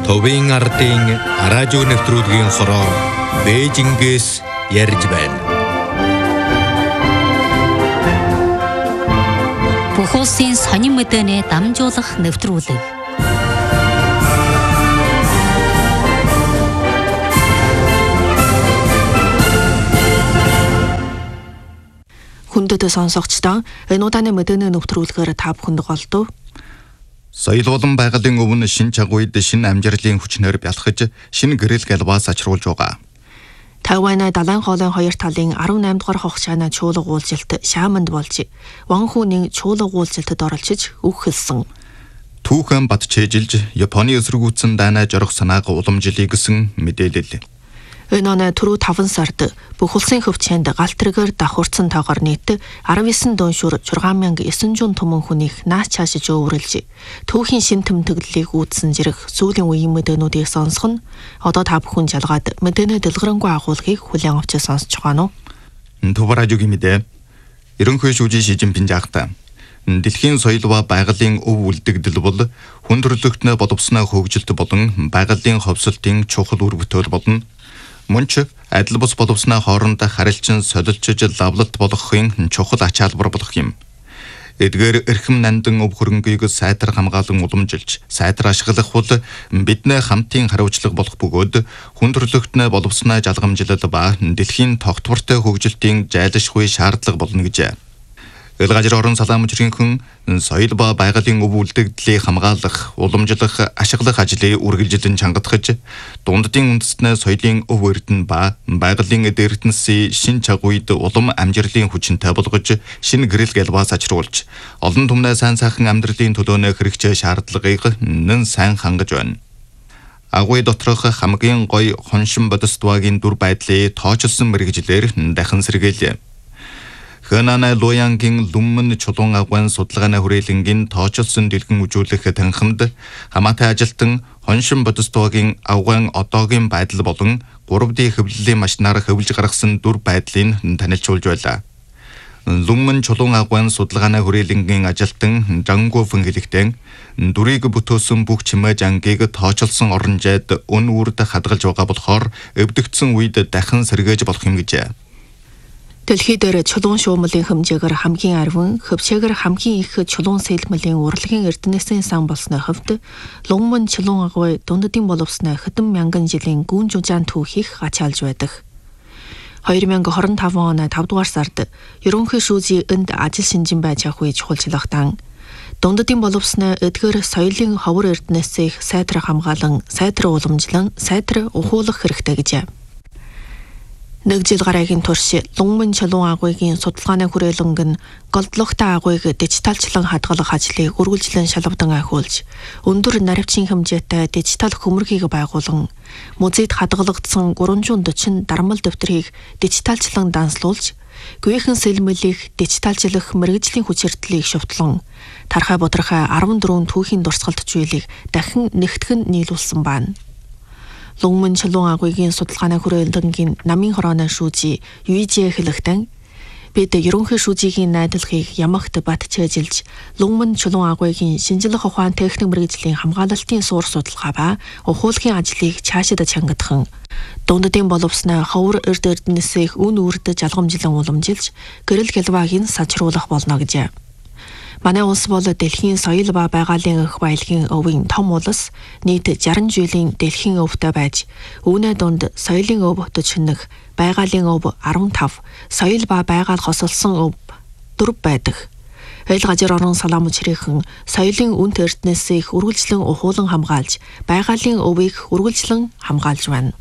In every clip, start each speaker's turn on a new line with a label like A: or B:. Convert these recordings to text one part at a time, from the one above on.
A: Төвийн ардын радио нэвтрүүлгийн хороо Бээжингээс ярьж байна.
B: Бүх улсын сонин мэдээний дамжуулах нэвтрүүлэг.
C: Хүндэт сонсогчдоо энэ удааны мэдээний нэвтрүүлгээр та бүхэнд голдов.
D: Соёл болон байгалийн өвн шин чагуйд шин амжирлын хүчнээр бялхаж шин гэрэл галбаас ачруулж байгаа.
C: Тайваны далайн хоолойн хоёр талын 18 дугаар хогшаана чуулга уулзалт Шааманд болж Ванхүүний чуулга уулзалтад оролцож үг хэлсэн.
D: Түүхэн бат чэжилж Японы эсрэгүүцэн дайнаа жорох санааг уламжилъя гэсэн мэдээлэл.
C: Энэ оны түрүү 5 сард бүх улсын хөвчөнд галтрэгээр давхурцсан тоогоор нийт 19 дуушуур 6900 түмэн хүнийх наач цаашиж өвөрлөж түүхийн шин тэмдэглэлийг үүссэн зэрэг сүүлийн үеийн мэдээнүүдийг сонсох нь одоо та бүхэн жалгаад мэдээний дэлгэрэнгүй агуулгыг хүлээн авч сонсож байгаа нь.
D: Түбэр радиогийн мэдээ. Ерөнхий шүүжийн Шижинпин жаагта. Дэлхийн соёл ба байгалийн өв үлдэгдэл бол хүн төрөлхтнөө боловсноо хөгжилт болон байгалийн ховсолтын чухал үр бүтээл болно. Мөн ч адил бус боловсноо хоорондоо харилцан солилцож лавлалт болгохын чухал ач холбогдол болох юм. Эдгээр эрхэм нандан өв хөрөнгөийг сайтар хамгаалan уламжилж, сайтар ашиглах бол бидний хамтын хариуцлага болох бөгөөд хүн төрөлхтнөө боловсноо жалгамжлал ба дэлхийн тогтвортой хөгжилтийн зайлшгүй шаардлага болно гэж. Элгажир орон салаам жиргэнхэн соёл ба байгалийн өв үлдэгдлийг хамгаалах, уламжлах, ашиглах ажлыг үргэлжлэн чангатгаж, дунддын үндэстнээ соёлын өв эрдэнэ ба байгалийн эдэртэнсийн шин чагуйд улам амжирлын хүчинтэй болгож, шин гэрэл галбаас ачруулж, олон түмнээ сайн сайхан амьдралын төлөөнөө хэрэгжих шаардлагыг нэн сайн хангаж байна. Агуй доторх хамгийн гоё хоншин бодисдвагийн дүр байдлыг тоочилсон мэргэжлэр дахин сэргээлээ. Хэнанай Лоянгийн Луммэн чулуун агуйн судалгааны хүрээлэнгийн тоочилсон дэлгэн үзүүлэх танхимд хамаатай ажилтан хоншин бодисдвагийн агуйн одоогийн байдал болон 3D хэвлэлийн машинаар хөвлөж гаргасан дүр байдлыг танилцуулж байлаа. Луммэн чулуун агуйн судалгааны хүрээлэнгийн ажилтан Жангуфэн хэлэхдээ дүрийг бүтөөсөн бүх чимээ жангийг тоочилсон оронжайд өн үрд хадгалж байгаа болохоор өвдөгдсөн үед дахин сэргээж болох юм гэжээ.
C: Дэлхий дээр чулуун шуумлын хэмжээгээр хамгийн арвин, хөвчөөгөр хамгийн их чулуун сэлмэлийн урлагийн эрдэнэсийн сан болсны хувьд Луммэн чулуун агуй дунддын боловсны хэдэн мянган жилийн гүн жужаан түүхийг ачаалж байдаг. 2025 оны 5 дугаар сард ерөнхий шүүжийн энд ажил шинжин байж авах үе чухалчлагтан дунддын боловсны эдгээр соёлын ховор эрдэнэсийг сайтар хамгаалan, сайтар уламжлан, сайтар ухуулах хэрэгтэй гэжээ. Нэг жил гарагийн турш Луммэн чулуун агуйгийн судалгааны хүрээлэнг нь голдлогтой агуйг дижиталчлан хадгалах ажлыг үргэлжлэн шалгавдан ахиулж, өндөр наривчин хэмжээтэй дижитал хөмөргийг байгуулан, музейд хадгалагдсан 340 дармал дэвтрийг дижиталчлан данслуулж, гүйхэн сэлмэлийг дижиталчлах мэргэжлийн хүч эрдлийг шувтлан, тархай бодрохой 14 түүхийн дурсгалт зүйлийг дахин нэгтгэн нийлүүлсэн байна. Луммэн чулуун агуйгийн судалгааны хүрээлэнгийн намын хорооны шүүжий Юйжэ хэлэхдээ бид ерөнхий шүүжийн найдварыг ямагт бат чэжилж Луммэн чулуун агуйгийн шинжлэх ухаан техник мэргэжлийн хамгаалалтын суур судалгаа ба ухуулгын ажлыг цаашид чангадхан дунддын боловсны ховор эрдэнэсийг үн үрд жалгамжлан уламжилж гэрэл галбааг нь сачруулах болно гэжээ. Манай улс бол дэлхийн соёл ба байгалийн эх баялагын өвийн том улс, нийт 60 жилийн дэлхийн өвтэй байж, үүнээ дунд соёлын өв 41, байгалийн өв 15, соёл ба байгаль хосолсон өв 4 байдаг. Элгажир орон салаам жиргэнхэн соёлын үнэт эрдэнэсийг үргэлжлэн ухуулан хамгаалж, байгалийн өвийг үргэлжлэн хамгаалж байна.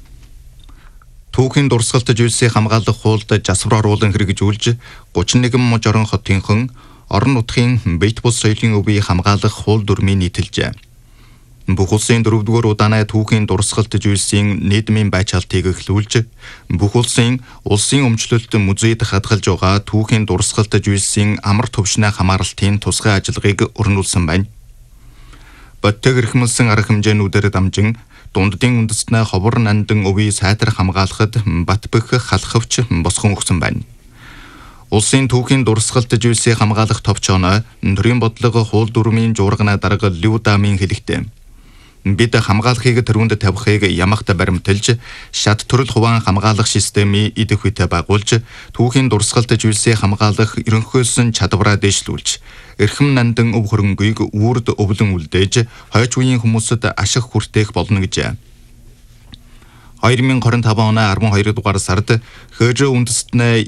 D: Түүхийн дурсгалт зүйлсийг хамгаалах хуульд жасвар оруулан хэрэгжүүлж 31 мужорон хотынхан орон нутгийн бит бус соёлын өвийг хамгаалах хууль дүрмийг нийтэлжээ. Бүх улсын 4-р удаанаа түүхийн дурсгалт зүйлсийн нийгмийн байцаалтыг эхлүүлж, бүх улсын өмчлөлт музейд хадгалж байгаа түүхийн дурсгалт зүйлсийн амар төвшний хамааралтын тусгай ажиллагааг өрнүүлсэн байна. Боттог эрхэмлсэн арга хэмжээнүүдээр дамжин дунддын үндэстнээ ховор нандан өвийг сайтар хамгаалахад бат бөх халахвч босгон өгсөн байна. Улсын түүхийн дурсгалт зүйлсийг хамгаалах товчооноо төрийн бодлого хууль дүрмийн жуургана дарга Лю Дамын хэлэхдээ бид хамгаалахыг тэрүүнд тавихыг ямагт баримталж, шат төрөл хуваан хамгаалах системийг идэх үедээ байгуулж, түүхийн дурсгалт зүйлсээ хамгаалах ерөнхийлсөн чадвараа дэвшлүүлж, эрхэм нандан өв хөрөнгөийг үрд өвлөн үлдээж, хойч үеийн хүмүүсд ашиг хүртээх болно гэжээ. 2025 оны 12 дугаар сард ХЖ үндэстний